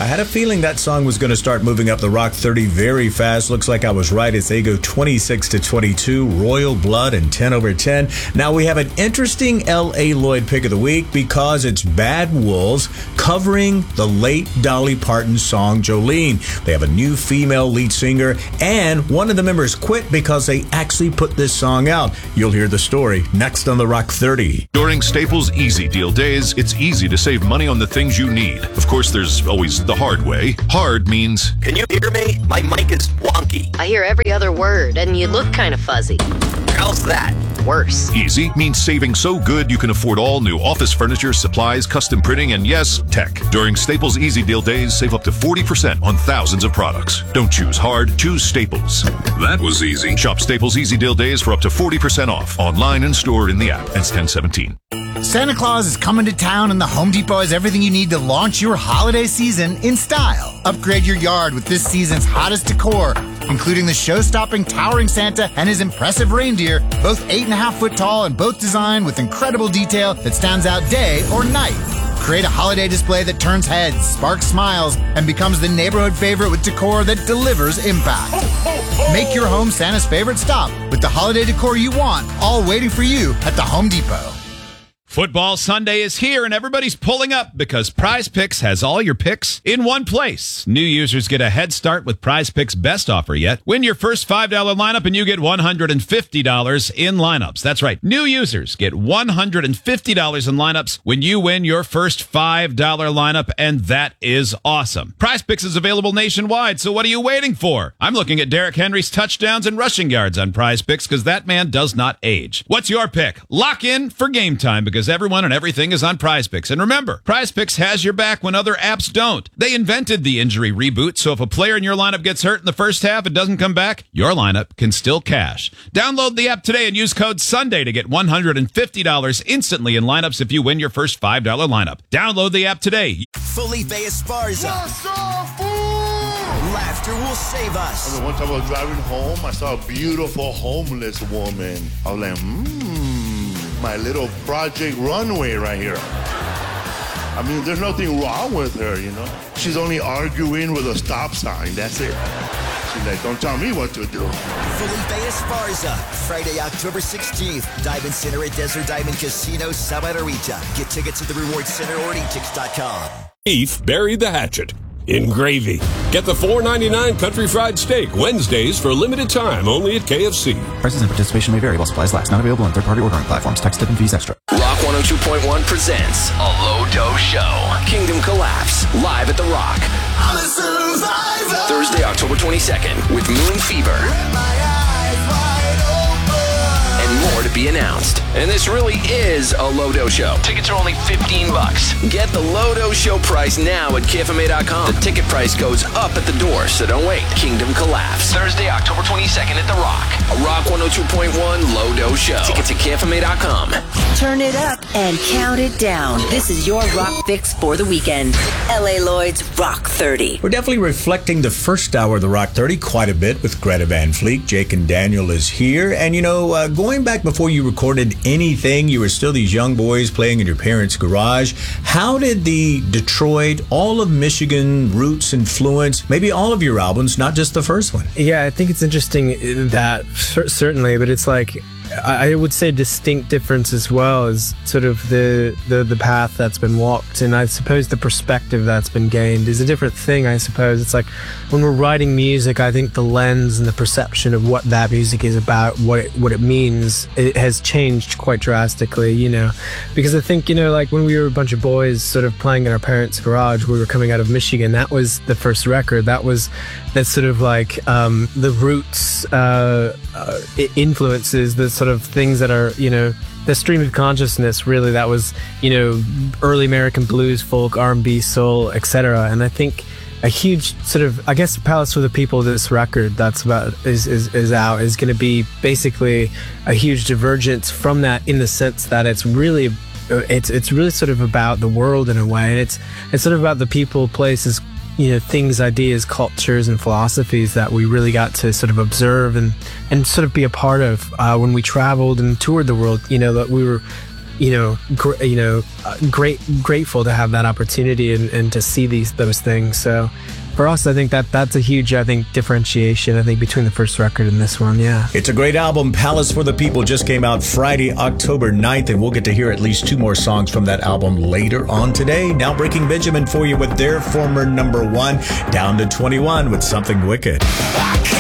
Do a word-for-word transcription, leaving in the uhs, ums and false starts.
had a feeling that song was going to start moving up the Rock thirty very fast. Looks like I was right as they go twenty-six to twenty-two, Royal Blood and ten over ten. Now we have an interesting L A. Lloyd pick of the week because it's Bad Wolves covering the late Dolly Parton song Jolene. They have a new female lead singer, and one of the members quit because they actually put this song out. You'll hear the story next on the Rock thirty. During Staples Easy Deal Days, it's easy to save money on the things you need. Of course, there's always the hard way. Hard means... Can you hear me? My mic is wonky. I hear every other word, and you look kind of fuzzy. How's that? Worse. Easy means saving so good you can afford all new office furniture, supplies, custom printing, and yes, tech. During Staples Easy Deal Days, save up to forty percent on thousands of products. Don't choose hard, choose Staples. That was easy. Shop Staples Easy Deal Days for up to forty percent off. Online and stored in the app. Ends ten seventeen. Santa Claus is coming to town, and the Home Depot has everything you need to launch your holiday season in style. Upgrade your yard with this season's hottest decor, including the show-stopping towering Santa and his impressive reindeer, both eight and a half foot tall and both designed with incredible detail that stands out day or night. Create a holiday display that turns heads, sparks smiles, and becomes the neighborhood favorite with decor that delivers impact. Make your home Santa's favorite stop with the holiday decor you want, all waiting for you at the Home Depot. Football Sunday is here, and everybody's pulling up because Prize Picks has all your picks in one place. New users get a head start with Prize Picks' best offer yet. Win your first five dollar lineup, and you get one hundred fifty dollars in lineups. That's right. New users get one hundred fifty dollars in lineups when you win your first five dollar lineup, and that is awesome. Prize Picks is available nationwide, so what are you waiting for? I'm looking at Derrick Henry's touchdowns and rushing yards on Prize Picks because that man does not age. What's your pick? Lock in for game time because everyone and everything is on Prize Picks. And remember, Prize Picks has your back when other apps don't. They invented the injury reboot, so if a player in your lineup gets hurt in the first half and doesn't come back, your lineup can still cash. Download the app today and use code Sunday to get one hundred fifty dollars instantly in lineups if you win your first five dollar lineup. Download the app today. Felipe Esparza. Laughter will save us. I mean, one time I was driving home, I saw a beautiful homeless woman. I was like, mmm, my little Project Runway right here. I mean, there's nothing wrong with her, you know? She's only arguing with a stop sign, that's it. She's like, don't tell me what to do. Felipe Esparza, Friday, October sixteenth. Diamond Center at Desert Diamond Casino, Sabana Rita. Get tickets at the Reward Center or e tix dot com. Beef buried the hatchet in gravy. Get the four ninety-nine Country Fried Steak Wednesdays for a limited time only at K F C. Prices and participation may vary while supplies last. Not available on third-party ordering platforms. Tax, tip, and fees extra. Rock one oh two point one presents a Low Dose Show. Kingdom Collapse live at the Rock. I'm a survivor. Thursday, October twenty-second with Moon Fever. And more to be announced. And this really is a Low Dose Show. Tickets are only fifteen bucks. Get the Low Dose Show price now at K F M A dot com. The ticket price goes up at the door, so don't wait. Kingdom Collapse. Thursday, October twenty-second at the Rock. A Rock one oh two point one Low Dose Show. Tickets at K F M A dot com. Turn it up and count it down. This is your rock fix for the weekend. L A. Lloyd's Rock thirty. We're definitely reflecting the first hour of the Rock thirty quite a bit with Greta Van Fleet. Jake and Daniel is here. And, you know, uh, going back before you recorded anything, you were still these young boys playing in your parents' garage. How did the Detroit, all of Michigan roots influence maybe all of your albums, not just the first one? Yeah, I think it's interesting that, certainly, but it's like, I would say distinct difference as well is sort of the, the, the path that's been walked, and I suppose the perspective that's been gained is a different thing, I suppose. It's like when we're writing music, I think the lens and the perception of what that music is about, what it, what it means, it has changed quite drastically, you know, because I think, you know, like when we were a bunch of boys sort of playing in our parents' garage, we were coming out of Michigan, that was the first record, that was that sort of like um, the roots uh, uh, influences, the sort of things that are, you know, the stream of consciousness, really, that was, you know, early American blues, folk, R and B, soul, et cetera. And I think a huge sort of, I guess, Palace for the People, this record that's about is is, is out, is going to be basically a huge divergence from that, in the sense that it's really it's it's really sort of about the world in a way, and it's it's sort of about the people, places, you know, things, ideas, cultures, and philosophies that we really got to sort of observe and, and sort of be a part of uh, when we traveled and toured the world. You know, that we were you know, gr- you know, uh, great, grateful to have that opportunity and, and to see these those things. So for us, I think that that's a huge, I think, differentiation, I think, between the first record and this one, yeah. It's a great album. Palace for the People just came out Friday, October ninth, and we'll get to hear at least two more songs from that album later on today. Now Breaking Benjamin for you with their former number one, Down to twenty-one with Something Wicked.